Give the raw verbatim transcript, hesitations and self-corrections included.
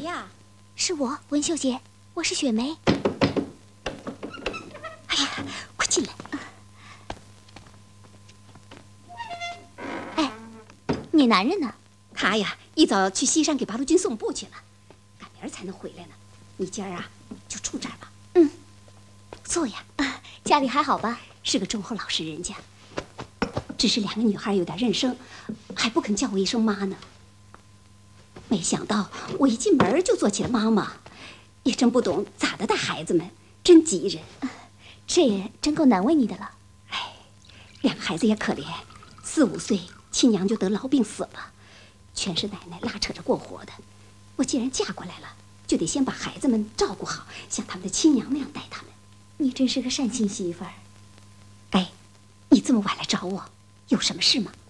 呀？ 是我，文秀姐，我是雪梅。 哎呀，快进来！ 哎，你男人呢？ 他呀，一早去西山给八路军送布去了，赶明儿才能回来呢。你今儿啊，就住这儿吧。 嗯， 坐呀。 啊，家里还好吧？ 是个忠厚老实人家，只是两个女孩有点认生，还不肯叫我一声妈呢。没想到我一进门就做起了妈妈，也真不懂咋的带孩子们，真急人。 这也真够难为你的了。 哎，两个孩子也可怜，四五岁亲娘就得痨病死了，全是奶奶拉扯着过活的。我既然嫁过来了，就得先把孩子们照顾好，像他们的亲娘那样待他们。 你真是个善心媳妇儿。 哎，你这么晚来找我，有什么事吗？